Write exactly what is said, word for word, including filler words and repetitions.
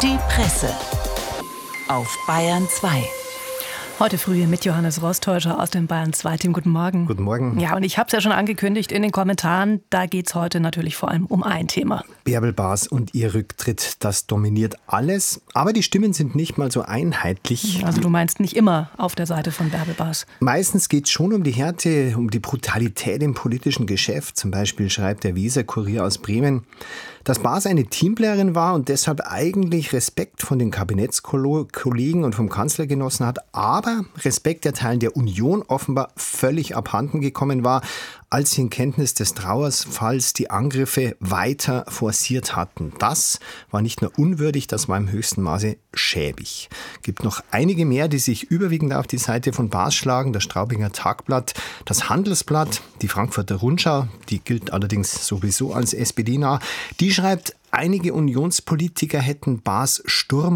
Die Presse auf Bayern zwei. Heute früh mit Johannes Rostäuscher aus dem Bayern zwei Team. Guten Morgen. Guten Morgen. Ja, und ich habe es ja schon angekündigt in den Kommentaren, da geht es heute natürlich vor allem um ein Thema. Bärbel Bas und ihr Rücktritt, das dominiert alles. Aber die Stimmen sind nicht mal so einheitlich. Also du meinst nicht immer auf der Seite von Bärbel Bas? Meistens geht es schon um die Härte, um die Brutalität im politischen Geschäft. Zum Beispiel schreibt der Weser-Kurier aus Bremen, dass Bas eine Teamplayerin war und deshalb eigentlich Respekt von den Kabinettskollegen und vom Kanzler genossen hat, aber Respekt der Teilen der Union offenbar völlig abhanden gekommen war, als sie in Kenntnis des Trauersfalls die Angriffe weiter forciert hatten. Das war nicht nur unwürdig, das war im höchsten Maße schäbig. Gibt noch einige mehr, die sich überwiegend auf die Seite von Bas schlagen. Das Straubinger Tagblatt, das Handelsblatt, die Frankfurter Rundschau, die gilt allerdings sowieso als S P D-nah, die schreibt, einige Unionspolitiker hätten Bas Sturm